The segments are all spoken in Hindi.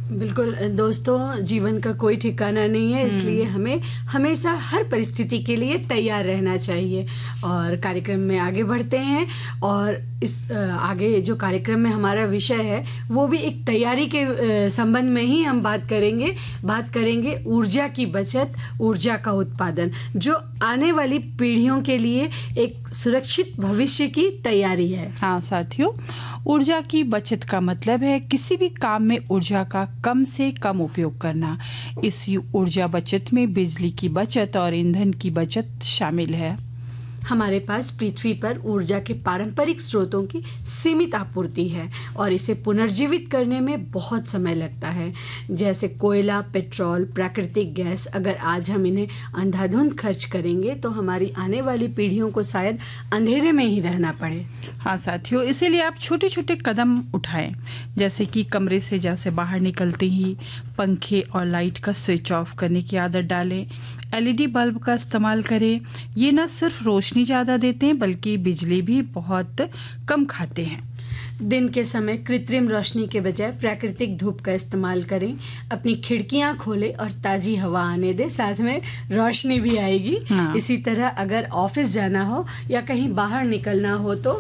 बिल्कुल दोस्तों, जीवन का कोई ठिकाना नहीं है, इसलिए हमें हमेशा हर परिस्थिति के लिए तैयार रहना चाहिए। और कार्यक्रम में आगे बढ़ते हैं, और इस आगे जो कार्यक्रम में हमारा विषय है वो भी एक तैयारी के संबंध में ही हम बात करेंगे ऊर्जा की बचत, ऊर्जा का उत्पादन, जो आने वाली पीढ़ियों के लिए एक सुरक्षित भविष्य की तैयारी है। हाँ साथियों, ऊर्जा की बचत का मतलब है किसी भी काम में ऊर्जा का कम से कम उपयोग करना। इस ऊर्जा बचत में बिजली की बचत और ईंधन की बचत शामिल है। हमारे पास पृथ्वी पर ऊर्जा के पारंपरिक स्रोतों की सीमित आपूर्ति है और इसे पुनर्जीवित करने में बहुत समय लगता है। जैसे कोयला, पेट्रोल, प्राकृतिक गैस, अगर आज हम इन्हें अंधाधुंध खर्च करेंगे तो हमारी आने वाली पीढ़ियों को शायद अंधेरे में ही रहना पड़े। हाँ साथियों, इसीलिए आप छोटे छोटे कदम उठाएं, जैसे कि कमरे से जैसे बाहर निकलते ही पंखे और लाइट का स्विच ऑफ करने की आदत डालें। LED बल्ब का इस्तेमाल करें। ये न सिर्फ रोशनी ज़्यादा देते हैं बल्कि बिजली भी बहुत कम खाते हैं। दिन के समय कृत्रिम रोशनी के बजाय प्राकृतिक धूप का इस्तेमाल करें। अपनी खिड़कियां खोलें और ताज़ी हवा आने दें, साथ में रोशनी भी आएगी। हाँ। इसी तरह अगर ऑफिस जाना हो या कहीं बाहर निकलना हो तो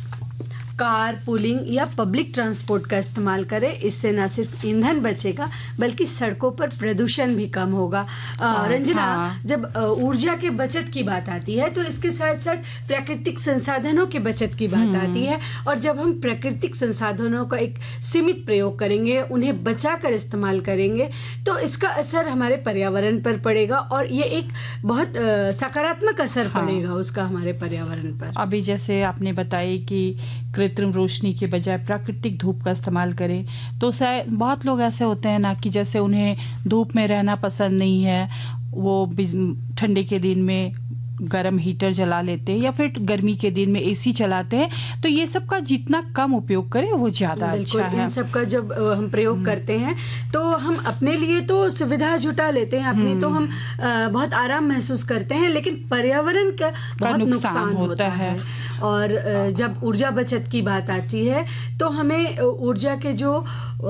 कार पूलिंग या पब्लिक ट्रांसपोर्ट का इस्तेमाल करें। इससे न सिर्फ ईंधन बचेगा बल्कि सड़कों पर प्रदूषण भी कम होगा। रंजना, जब ऊर्जा के बचत की बात आती है तो इसके साथ साथ प्राकृतिक संसाधनों के बचत की बात आती है, और जब हम प्राकृतिक संसाधनों का एक सीमित प्रयोग करेंगे, उन्हें बचाकर इस्तेमाल करेंगे, तो इसका असर हमारे पर्यावरण पर पड़ेगा और ये एक बहुत सकारात्मक असर पड़ेगा उसका हमारे पर्यावरण पर। अभी जैसे आपने बताया कि कृत्रिम रोशनी के बजाय प्राकृतिक धूप का इस्तेमाल करें, तो शायद बहुत लोग ऐसे होते हैं ना कि जैसे उन्हें धूप में रहना पसंद नहीं है, वो ठंडे के दिन में गर्म हीटर जला लेते हैं या फिर गर्मी के दिन में AC चलाते हैं। तो ये सब का जितना कम उपयोग करें वो ज्यादा अच्छा है। इन सब का जब हम प्रयोग करते हैं तो हम अपने लिए तो सुविधा जुटा लेते हैं, अपनी तो हम बहुत आराम महसूस करते हैं, लेकिन पर्यावरण का बहुत नुकसान होता है। और जब ऊर्जा बचत की बात आती है तो हमें ऊर्जा के जो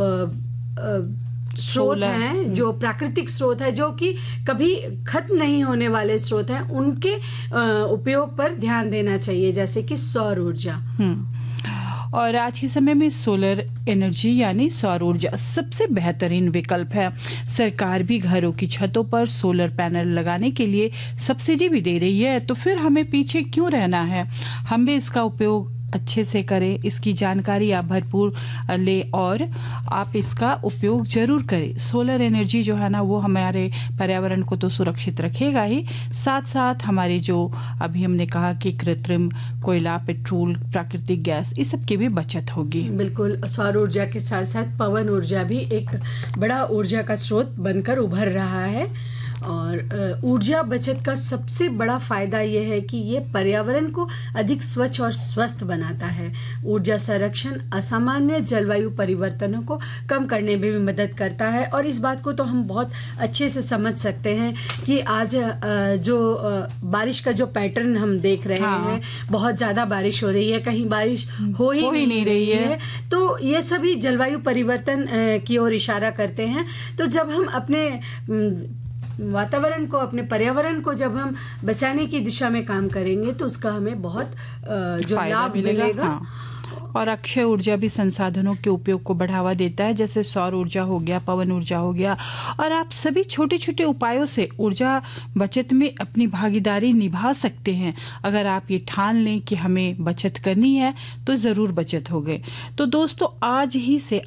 स्रोत हैं, जो प्राकृतिक स्रोत है, जो कि कभी खत्म नहीं होने वाले स्रोत हैं, उनके उपयोग पर ध्यान देना चाहिए, जैसे कि सौर ऊर्जा। और आज के समय में सोलर एनर्जी यानी सौर ऊर्जा सबसे बेहतरीन विकल्प है। सरकार भी घरों की छतों पर सोलर पैनल लगाने के लिए सब्सिडी भी दे रही है, तो फिर हमें पीछे क्यों रहना है। हम भी इसका उपयोग अच्छे से करें, इसकी जानकारी आप भरपूर लें और आप इसका उपयोग जरूर करें। सोलर एनर्जी जो है ना, वो हमारे पर्यावरण को तो सुरक्षित रखेगा ही, साथ साथ हमारे जो अभी हमने कहा कि कृत्रिम कोयला, पेट्रोल, प्राकृतिक गैस, इस सब की भी बचत होगी। बिल्कुल, सौर ऊर्जा के साथ साथ पवन ऊर्जा भी एक बड़ा ऊर्जा का स्रोत बनकर उभर रहा है। और ऊर्जा बचत का सबसे बड़ा फायदा यह है कि ये पर्यावरण को अधिक स्वच्छ और स्वस्थ बनाता है। ऊर्जा संरक्षण असामान्य जलवायु परिवर्तनों को कम करने में भी मदद करता है, और इस बात को तो हम बहुत अच्छे से समझ सकते हैं कि आज जो बारिश का जो पैटर्न हम देख रहे हैं, बहुत ज़्यादा बारिश हो रही है, कहीं बारिश हो ही नहीं रही है, तो ये सभी जलवायु परिवर्तन की ओर इशारा करते हैं। तो जब हम अपने वातावरण को, अपने पर्यावरण को जब हम बचाने की दिशा में काम करेंगे तो उसका हमें बहुत जो लाभ मिलेगा। और अक्षय ऊर्जा भी संसाधनों के उपयोग को बढ़ावा देता है, जैसे सौर ऊर्जा हो गया, पवन ऊर्जा हो गया। और आप सभी छोटे छोटे उपायों से ऊर्जा बचत में अपनी भागीदारी निभा सकते हैं। अगर आप ये ठान लें कि हमें बचत करनी है तो जरूर बचत होगी। तो दोस्तों, आज ही से